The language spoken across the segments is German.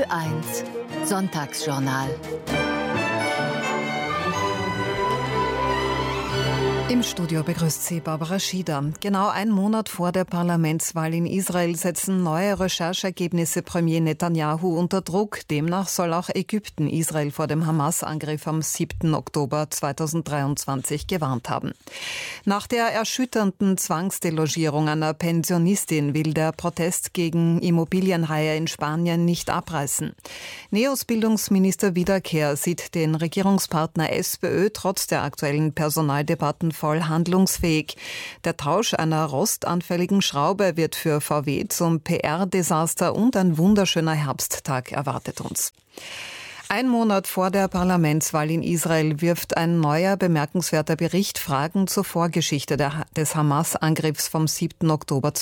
RTL1 Sonntagsjournal. Im Studio begrüßt Sie Barbara Schieder. Genau einen Monat vor der Parlamentswahl in Israel setzen neue Rechercheergebnisse Premier Netanyahu unter Druck. Demnach soll auch Ägypten Israel vor dem Hamas-Angriff am 7. Oktober 2023 gewarnt haben. Nach der erschütternden Zwangsdelogierung einer Pensionistin will der Protest gegen Immobilienhaie in Spanien nicht abreißen. Neos Bildungsminister Wiederkehr sieht den Regierungspartner SPÖ trotz der aktuellen Personaldebatten voll handlungsfähig. Der Tausch einer rostanfälligen Schraube wird für VW zum PR-Desaster und ein wunderschöner Herbsttag erwartet uns. Ein Monat vor der Parlamentswahl in Israel wirft ein neuer bemerkenswerter Bericht Fragen zur Vorgeschichte des Hamas-Angriffs vom 7. Oktober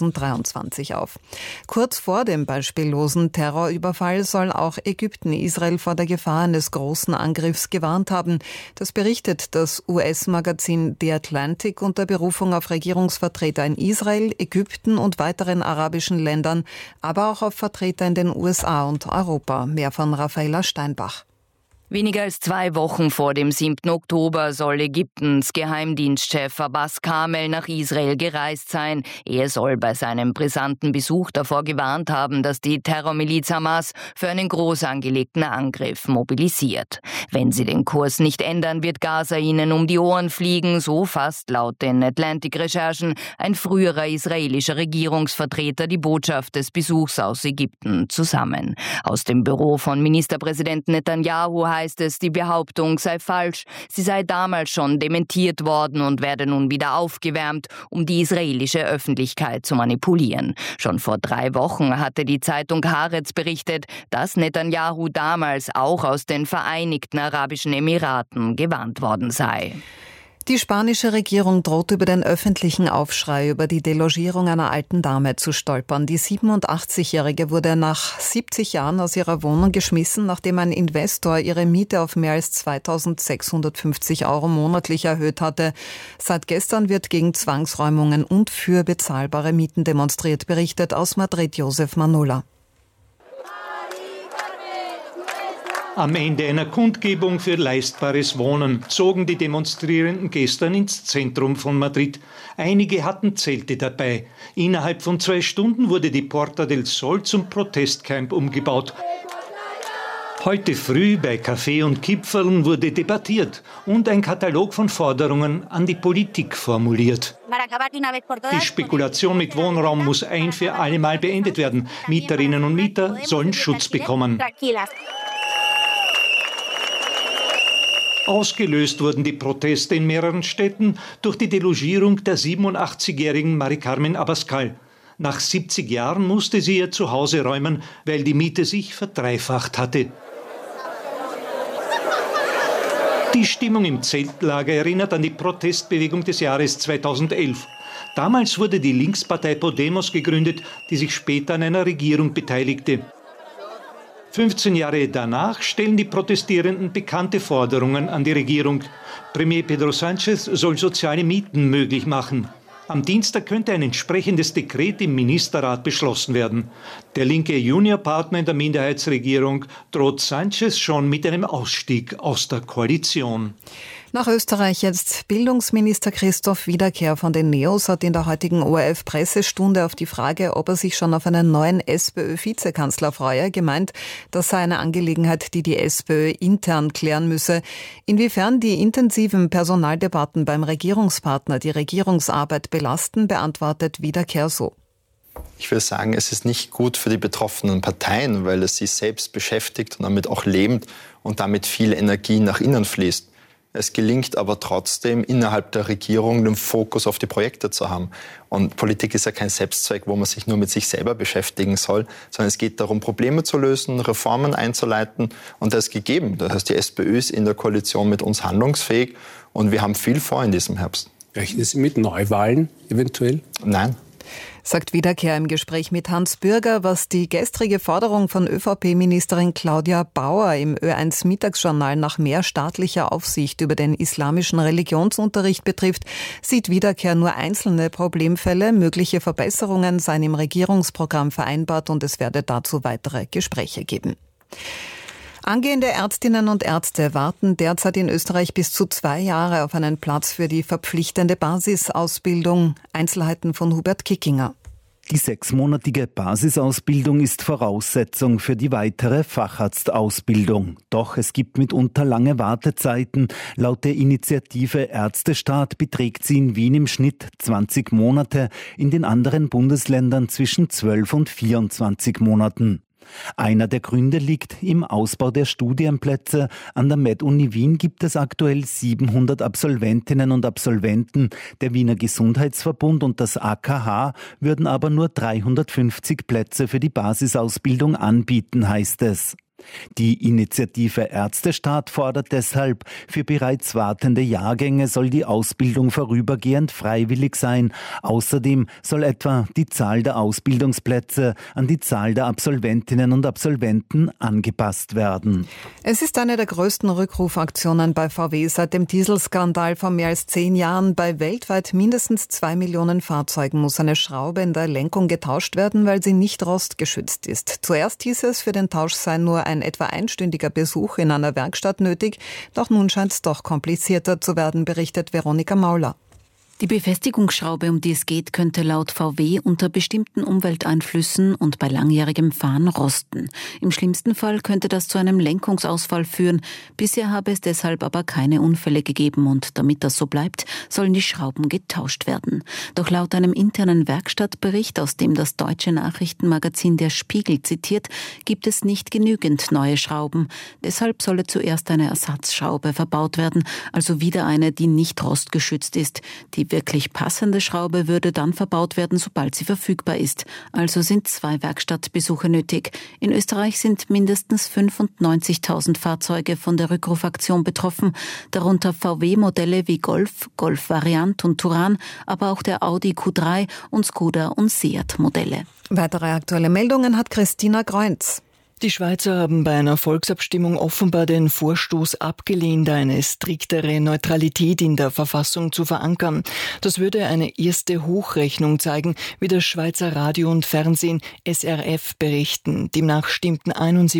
2023 auf. Kurz vor dem beispiellosen Terrorüberfall soll auch Ägypten Israel vor der Gefahr eines großen Angriffs gewarnt haben. Das berichtet das US-Magazin The Atlantic unter Berufung auf Regierungsvertreter in Israel, Ägypten und weiteren arabischen Ländern, aber auch auf Vertreter in den USA und Europa. Mehr von Raffaella Steinbach. Weniger als 2 Wochen vor dem 7. Oktober soll Ägyptens Geheimdienstchef Abbas Kamel nach Israel gereist sein. Er soll bei seinem brisanten Besuch davor gewarnt haben, dass die Terrormiliz Hamas für einen groß angelegten Angriff mobilisiert. Wenn sie den Kurs nicht ändern, wird Gaza ihnen um die Ohren fliegen, so fasst laut den Atlantic-Recherchen ein früherer israelischer Regierungsvertreter die Botschaft des Besuchs aus Ägypten zusammen. Aus dem Büro von Ministerpräsident Netanyahu heißt es, die Behauptung sei falsch. Sie sei damals schon dementiert worden und werde nun wieder aufgewärmt, um die israelische Öffentlichkeit zu manipulieren. Schon vor 3 Wochen hatte die Zeitung Haaretz berichtet, dass Netanyahu damals auch aus den Vereinigten Arabischen Emiraten gewarnt worden sei. Die spanische Regierung droht über den öffentlichen Aufschrei über die Delogierung einer alten Dame zu stolpern. Die 87-Jährige wurde nach 70 Jahren aus ihrer Wohnung geschmissen, nachdem ein Investor ihre Miete auf mehr als 2.650 € monatlich erhöht hatte. Seit gestern wird gegen Zwangsräumungen und für bezahlbare Mieten demonstriert, berichtet aus Madrid Josef Manola. Am Ende einer Kundgebung für leistbares Wohnen zogen die Demonstrierenden gestern ins Zentrum von Madrid. Einige hatten Zelte dabei. Innerhalb von 2 Stunden wurde die Porta del Sol zum Protestcamp umgebaut. Heute früh bei Kaffee und Kipferln wurde debattiert und ein Katalog von Forderungen an die Politik formuliert. Die Spekulation mit Wohnraum muss ein für alle Mal beendet werden. Mieterinnen und Mieter sollen Schutz bekommen. Ausgelöst wurden die Proteste in mehreren Städten durch die Delogierung der 87-jährigen Mari Carmen Abascal. Nach 70 Jahren musste sie ihr Zuhause räumen, weil die Miete sich verdreifacht hatte. Die Stimmung im Zeltlager erinnert an die Protestbewegung des Jahres 2011. Damals wurde die Linkspartei Podemos gegründet, die sich später an einer Regierung beteiligte. 15 Jahre danach stellen die Protestierenden bekannte Forderungen an die Regierung. Premier Pedro Sánchez soll soziale Mieten möglich machen. Am Dienstag könnte ein entsprechendes Dekret im Ministerrat beschlossen werden. Der linke Juniorpartner in der Minderheitsregierung droht Sánchez schon mit einem Ausstieg aus der Koalition. Nach Österreich jetzt. Bildungsminister Christoph Wiederkehr von den Neos hat in der heutigen ORF-Pressestunde auf die Frage, ob er sich schon auf einen neuen SPÖ-Vizekanzler freue, gemeint, das sei eine Angelegenheit, die die SPÖ intern klären müsse. Inwiefern die intensiven Personaldebatten beim Regierungspartner die Regierungsarbeit belasten, beantwortet Wiederkehr so. Ich will sagen, es ist nicht gut für die betroffenen Parteien, weil es sie selbst beschäftigt und damit auch lebt und damit viel Energie nach innen fließt. Es gelingt aber trotzdem, innerhalb der Regierung den Fokus auf die Projekte zu haben. Und Politik ist ja kein Selbstzweck, wo man sich nur mit sich selber beschäftigen soll, sondern es geht darum, Probleme zu lösen, Reformen einzuleiten. Und das ist gegeben. Das heißt, die SPÖ ist in der Koalition mit uns handlungsfähig und wir haben viel vor in diesem Herbst. Rechnen Sie mit Neuwahlen eventuell? Nein. Sagt Wiederkehr im Gespräch mit Hans Bürger, was die gestrige Forderung von ÖVP-Ministerin Claudia Bauer im Ö1-Mittagsjournal nach mehr staatlicher Aufsicht über den islamischen Religionsunterricht betrifft, sieht Wiederkehr nur einzelne Problemfälle. Mögliche Verbesserungen seien im Regierungsprogramm vereinbart und es werde dazu weitere Gespräche geben. Angehende Ärztinnen und Ärzte warten derzeit in Österreich bis zu 2 Jahre auf einen Platz für die verpflichtende Basisausbildung. Einzelheiten von Hubert Kickinger. Die 6-monatige Basisausbildung ist Voraussetzung für die weitere Facharztausbildung. Doch es gibt mitunter lange Wartezeiten. Laut der Initiative Ärztestaat beträgt sie in Wien im Schnitt 20 Monate, in den anderen Bundesländern zwischen 12 und 24 Monaten. Einer der Gründe liegt im Ausbau der Studienplätze. An der Med-Uni Wien gibt es aktuell 700 Absolventinnen und Absolventen. Der Wiener Gesundheitsverbund und das AKH würden aber nur 350 Plätze für die Basisausbildung anbieten, heißt es. Die Initiative Ärztestaat fordert deshalb, für bereits wartende Jahrgänge soll die Ausbildung vorübergehend freiwillig sein. Außerdem soll etwa die Zahl der Ausbildungsplätze an die Zahl der Absolventinnen und Absolventen angepasst werden. Es ist eine der größten Rückrufaktionen bei VW seit dem Dieselskandal vor mehr als 10 Jahren. Bei weltweit mindestens 2 Millionen Fahrzeugen muss eine Schraube in der Lenkung getauscht werden, weil sie nicht rostgeschützt ist. Zuerst hieß es, für den Tausch sei nur ein etwa einstündiger Besuch in einer Werkstatt nötig. Doch nun scheint es doch komplizierter zu werden, berichtet Veronika Mauler. Die Befestigungsschraube, um die es geht, könnte laut VW unter bestimmten Umwelteinflüssen und bei langjährigem Fahren rosten. Im schlimmsten Fall könnte das zu einem Lenkungsausfall führen. Bisher habe es deshalb aber keine Unfälle gegeben und damit das so bleibt, sollen die Schrauben getauscht werden. Doch laut einem internen Werkstattbericht, aus dem das deutsche Nachrichtenmagazin Der Spiegel zitiert, gibt es nicht genügend neue Schrauben. Deshalb solle zuerst eine Ersatzschraube verbaut werden, also wieder eine, die nicht rostgeschützt ist. Die wirklich passende Schraube würde dann verbaut werden, sobald sie verfügbar ist. Also sind 2 Werkstattbesuche nötig. In Österreich sind mindestens 95.000 Fahrzeuge von der Rückrufaktion betroffen, darunter VW-Modelle wie Golf, Golf Variant und Touran, aber auch der Audi Q3 und Skoda und Seat-Modelle. Weitere aktuelle Meldungen hat Christina Greunz. Die Schweizer haben bei einer Volksabstimmung offenbar den Vorstoß abgelehnt, eine striktere Neutralität in der Verfassung zu verankern. Das würde eine erste Hochrechnung zeigen, wie das Schweizer Radio und Fernsehen SRF berichten. Demnach stimmten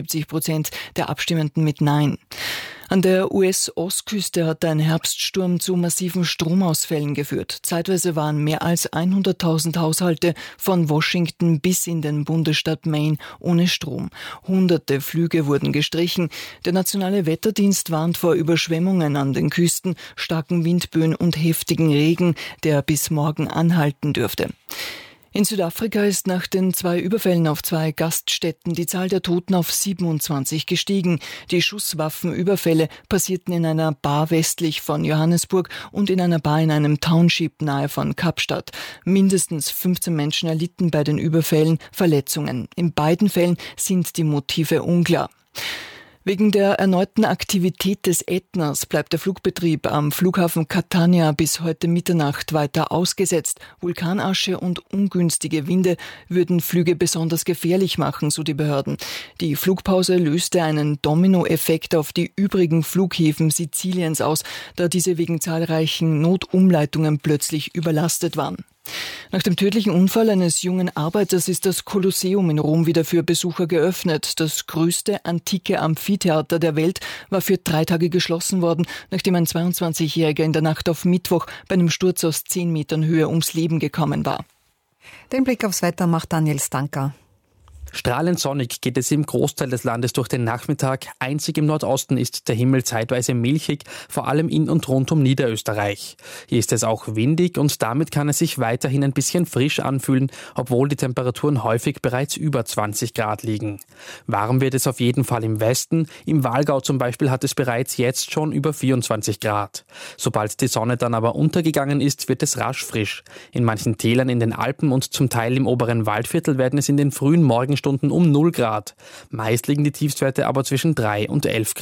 71% der Abstimmenden mit Nein. An der US-Ostküste hat ein Herbststurm zu massiven Stromausfällen geführt. Zeitweise waren mehr als 100.000 Haushalte von Washington bis in den Bundesstaat Maine ohne Strom. Hunderte Flüge wurden gestrichen. Der Nationale Wetterdienst warnt vor Überschwemmungen an den Küsten, starken Windböen und heftigen Regen, der bis morgen anhalten dürfte. In Südafrika ist nach den 2 Überfällen auf 2 Gaststätten die Zahl der Toten auf 27 gestiegen. Die Schusswaffenüberfälle passierten in einer Bar westlich von Johannesburg und in einer Bar in einem Township nahe von Kapstadt. Mindestens 15 Menschen erlitten bei den Überfällen Verletzungen. In beiden Fällen sind die Motive unklar. Wegen der erneuten Aktivität des Ätnas bleibt der Flugbetrieb am Flughafen Catania bis heute Mitternacht weiter ausgesetzt. Vulkanasche und ungünstige Winde würden Flüge besonders gefährlich machen, so die Behörden. Die Flugpause löste einen Dominoeffekt auf die übrigen Flughäfen Siziliens aus, da diese wegen zahlreichen Notumleitungen plötzlich überlastet waren. Nach dem tödlichen Unfall eines jungen Arbeiters ist das Kolosseum in Rom wieder für Besucher geöffnet. Das größte antike Amphitheater der Welt war für 3 Tage geschlossen worden, nachdem ein 22-Jähriger in der Nacht auf Mittwoch bei einem Sturz aus 10 Metern Höhe ums Leben gekommen war. Den Blick aufs Wetter macht Daniel Stanker. Strahlend sonnig geht es im Großteil des Landes durch den Nachmittag. Einzig im Nordosten ist der Himmel zeitweise milchig, vor allem in und rund um Niederösterreich. Hier ist es auch windig und damit kann es sich weiterhin ein bisschen frisch anfühlen, obwohl die Temperaturen häufig bereits über 20 Grad liegen. Warm wird es auf jeden Fall im Westen. Im Walgau zum Beispiel hat es bereits jetzt schon über 24 Grad. Sobald die Sonne dann aber untergegangen ist, wird es rasch frisch. In manchen Tälern in den Alpen und zum Teil im oberen Waldviertel werden es in den frühen Morgenstunden um 0 Grad. Meist liegen die Tiefstwerte aber zwischen 3 und 11 Grad.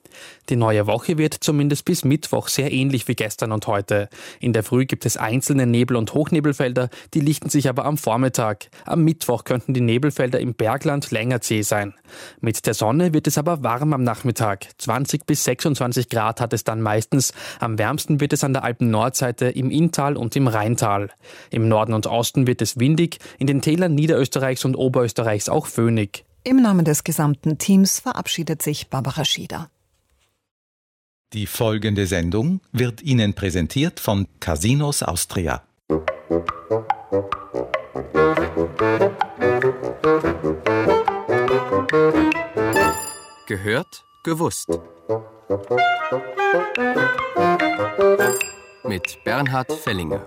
Die neue Woche wird zumindest bis Mittwoch sehr ähnlich wie gestern und heute. In der Früh gibt es einzelne Nebel- und Hochnebelfelder, die lichten sich aber am Vormittag. Am Mittwoch könnten die Nebelfelder im Bergland länger zäh sein. Mit der Sonne wird es aber warm am Nachmittag. 20 bis 26 Grad hat es dann meistens. Am wärmsten wird es an der Alpen-Nordseite, im Inntal und im Rheintal. Im Norden und Osten wird es windig, in den Tälern Niederösterreichs und Oberösterreichs auch föhnig. Im Namen des gesamten Teams verabschiedet sich Barbara Schieder. Die folgende Sendung wird Ihnen präsentiert von Casinos Austria. Gehört, gewusst. Mit Bernhard Fellinger.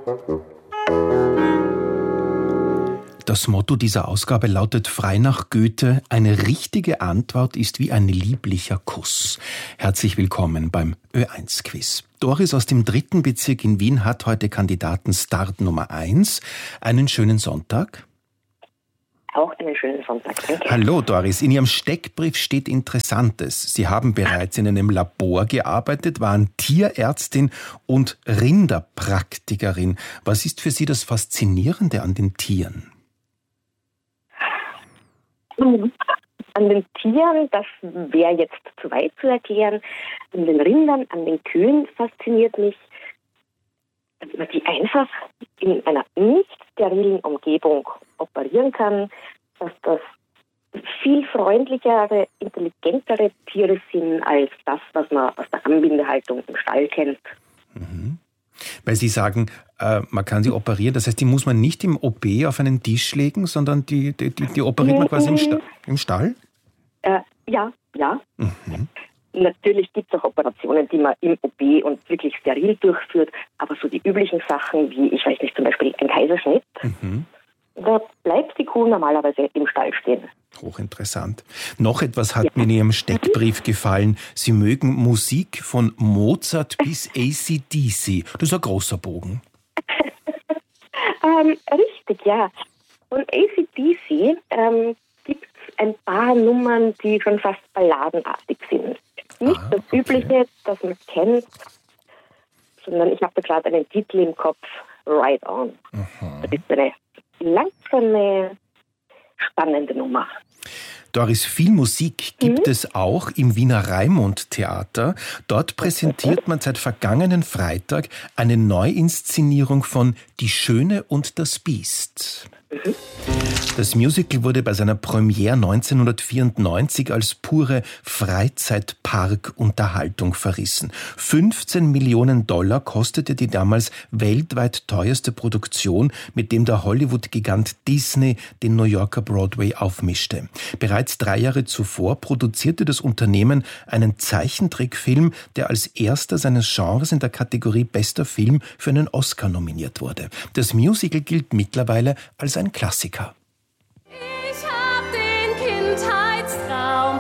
Das Motto dieser Ausgabe lautet frei nach Goethe: Eine richtige Antwort ist wie ein lieblicher Kuss. Herzlich willkommen beim Ö1-Quiz. Doris aus dem 3. Bezirk in Wien hat heute Kandidaten-Start Nummer 1. Einen schönen Sonntag. Auch einen schönen Sonntag, danke. Hallo Doris, in Ihrem Steckbrief steht Interessantes. Sie haben bereits in einem Labor gearbeitet, waren Tierärztin und Rinderpraktikerin. Was ist für Sie das Faszinierende an den Tieren? An den Tieren, das wäre jetzt zu weit zu erklären. An den Rindern, an den Kühen fasziniert mich, dass man die einfach in einer nicht sterilen Umgebung operieren kann, dass das viel freundlichere, intelligentere Tiere sind als das, was man aus der Anbindehaltung im Stall kennt. Mhm. Weil Sie sagen, man kann sie operieren, das heißt, die muss man nicht im OP auf einen Tisch legen, sondern die operiert man quasi im Stall? Ja. Mhm. Natürlich gibt es auch Operationen, die man im OP und wirklich steril durchführt, aber so die üblichen Sachen wie, ich weiß nicht, zum Beispiel ein Kaiserschnitt, da bleibt die Kuh normalerweise im Stall stehen. Hochinteressant. Noch etwas hat mir in Ihrem Steckbrief gefallen. Sie mögen Musik von Mozart bis AC/DC. Das ist ein großer Bogen. Richtig, ja. Von AC/DC gibt es ein paar Nummern, die schon fast balladenartig sind. Nicht das Übliche, das man kennt, sondern ich habe da gerade einen Titel im Kopf, Ride On. Das ist eine langsame, spannende Nummer. Doris, viel Musik gibt es auch im Wiener Raimund-Theater. Dort präsentiert man seit vergangenen Freitag eine Neuinszenierung von Die Schöne und das Biest. Das Musical wurde bei seiner Premiere 1994 als pure Freizeitpark-Unterhaltung verrissen. 15 Millionen $ kostete die damals weltweit teuerste Produktion, mit dem der Hollywood-Gigant Disney den New Yorker Broadway aufmischte. Bereits 3 Jahre zuvor produzierte das Unternehmen einen Zeichentrickfilm, der als erster seines Genres in der Kategorie Bester Film für einen Oscar nominiert wurde. Das Musical gilt mittlerweile als ein Klassiker. Ich hab den Kindheitstraum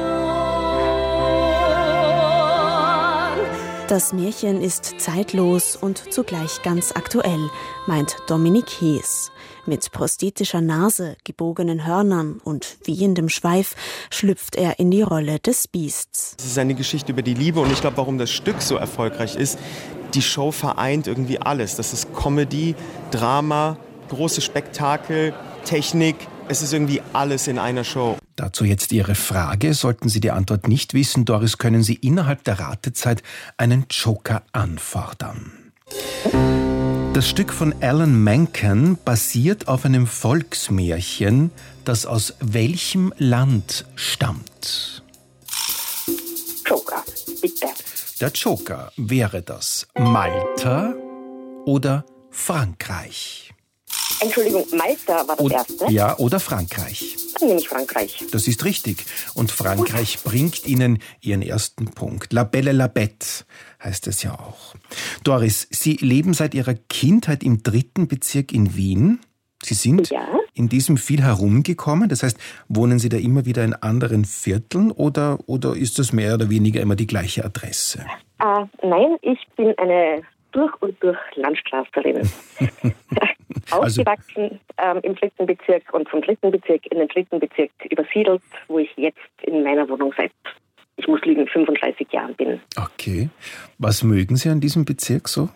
verloren. Das Märchen ist zeitlos und zugleich ganz aktuell, meint Dominik Hees. Mit prosthetischer Nase, gebogenen Hörnern und wiehendem Schweif schlüpft er in die Rolle des Biests. Es ist eine Geschichte über die Liebe und ich glaube, warum das Stück so erfolgreich ist, die Show vereint irgendwie alles. Das ist Comedy, Drama, große Spektakel, Technik. Es ist irgendwie alles in einer Show. Dazu jetzt Ihre Frage. Sollten Sie die Antwort nicht wissen, Doris, können Sie innerhalb der Ratezeit einen Joker anfordern. Das Stück von Alan Menken basiert auf einem Volksmärchen, das aus welchem Land stammt? Joker, bitte. Der Joker, wäre das Malta oder Frankreich? Entschuldigung, Malta war das erste? Ja, oder Frankreich. Dann nehme ich Frankreich. Das ist richtig. Und Frankreich bringt Ihnen Ihren ersten Punkt. La Belle la Bête heißt es ja auch. Doris, Sie leben seit Ihrer Kindheit im 3. Bezirk in Wien. Sie sind in diesem viel herumgekommen. Das heißt, wohnen Sie da immer wieder in anderen Vierteln oder ist das mehr oder weniger immer die gleiche Adresse? Nein, ich bin eine durch und durch Landstraßerin. Aufgewachsen im 3. Bezirk und vom 3. Bezirk in den 3. Bezirk übersiedelt, wo ich jetzt in meiner Wohnung seit ich muss liegen, 35 Jahren bin. Okay. Was mögen Sie an diesem Bezirk so?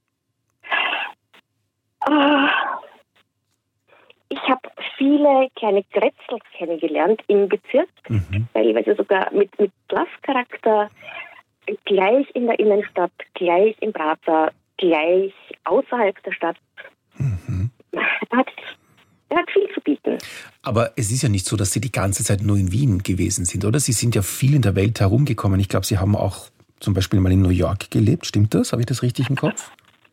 Ich habe viele kleine Grätzels kennengelernt im Bezirk, teilweise sogar mit Glascharakter, gleich in der Innenstadt, gleich im Prater, gleich außerhalb der Stadt. Er hat viel zu bieten. Aber es ist ja nicht so, dass Sie die ganze Zeit nur in Wien gewesen sind, oder? Sie sind ja viel in der Welt herumgekommen. Ich glaube, Sie haben auch zum Beispiel mal in New York gelebt. Stimmt das? Habe ich das richtig im Kopf?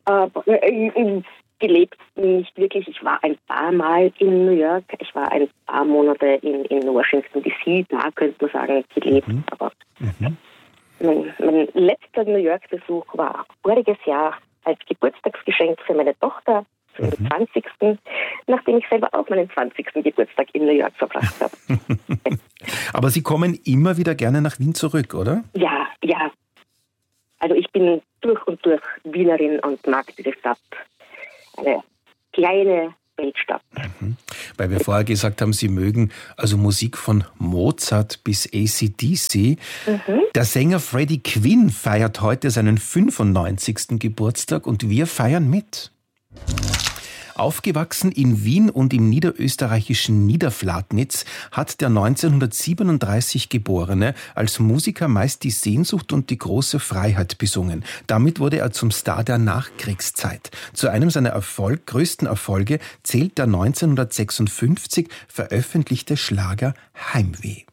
Gelebt nicht wirklich. Ich war ein paar Mal in New York. Ich war ein paar Monate in Washington D.C. Da könnte man sagen, gelebt. Aber mein letzter New York-Besuch war voriges Jahr als Geburtstagsgeschenk für meine Tochter, für den 20. Nachdem ich selber auch meinen 20. Geburtstag in New York verbracht habe. Aber Sie kommen immer wieder gerne nach Wien zurück, oder? Ja. Also ich bin durch und durch Wienerin und mag diese Stadt. Eine kleine Weltstadt. Weil wir vorher gesagt haben, Sie mögen also Musik von Mozart bis AC/DC. Der Sänger Freddie Quinn feiert heute seinen 95. Geburtstag und wir feiern mit. Aufgewachsen in Wien und im niederösterreichischen Niederflatnitz hat der 1937 Geborene als Musiker meist die Sehnsucht und die große Freiheit besungen. Damit wurde er zum Star der Nachkriegszeit. Zu einem seiner größten Erfolge zählt der 1956 veröffentlichte Schlager Heimweh.